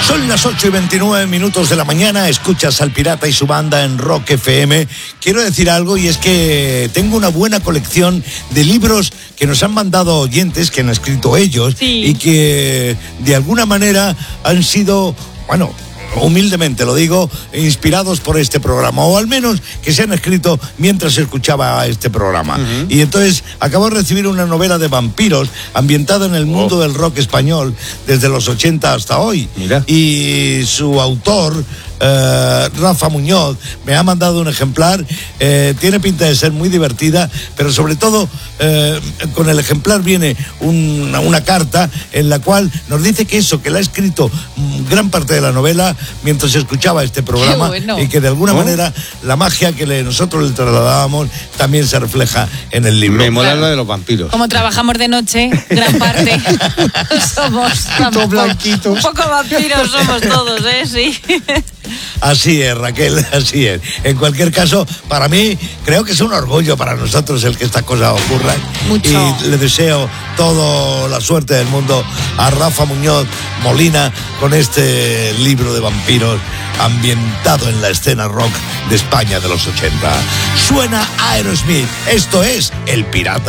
Son las 8:29 de la mañana, escuchas al Pirata y su banda en Rock FM. Quiero decir algo, y es que tengo una buena colección de libros que nos han mandado oyentes, que han escrito ellos, sí, y que de alguna manera han sido, bueno, humildemente lo digo, inspirados por este programa, o al menos que se han escrito mientras escuchaba este programa. Uh-huh. Y entonces acabo de recibir una novela de vampiros ambientada en el mundo del rock español desde los 80 hasta hoy. Mira. Y su autor, Rafa Muñoz, me ha mandado un ejemplar. Tiene pinta de ser muy divertida, pero sobre todo con el ejemplar viene una carta en la cual nos dice que la ha escrito gran parte de la novela mientras escuchaba este programa. Bueno. Y que de alguna manera la magia que nosotros le trasladábamos también se refleja en el libro. Me mola la de los vampiros. Como trabajamos de noche, gran parte somos blanquitos. Un poco vampiros somos todos, sí. Así es, Raquel, así es. En cualquier caso, para mí, creo que es un orgullo para nosotros el que esta cosa ocurra. Mucho. Y le deseo toda la suerte del mundo a Rafa Muñoz Molina con este libro de vampiros ambientado en la escena rock de España de los 80. Suena Aerosmith. Esto es El Pirata